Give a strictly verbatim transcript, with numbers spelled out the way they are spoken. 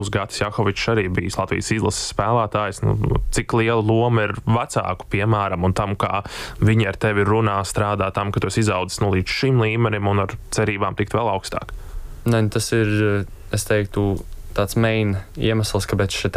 Gatis Jahovičs arī bijis Latvijas izlases spēlētājs. Nu, cik liela loma ir vecāku piemēram un tam, kā viņi ar tevi runā, strādā tam, ka tu esi izaudzis nu, līdz šim līmenim un ar cerībām tikt vēl augstāk? Ne, tas ir, es teiktu, tāds main iemesls, kāpēc šeit